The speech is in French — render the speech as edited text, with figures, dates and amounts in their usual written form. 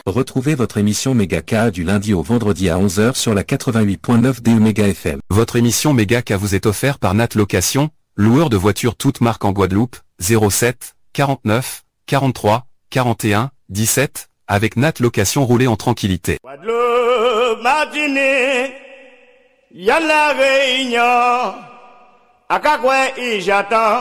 Retrouvez votre émission Méga du lundi au vendredi à 11 h sur la 88.9 DE Méga FM. Votre émission Méga vous est offerte par Nat Location, loueur de voitures toutes marques en Guadeloupe, 07 49 43 41 17, avec Nat Location, roulez en tranquillité. Guadeloupe, Martinique, y'a la Réunion, à Cagoué et j'attends.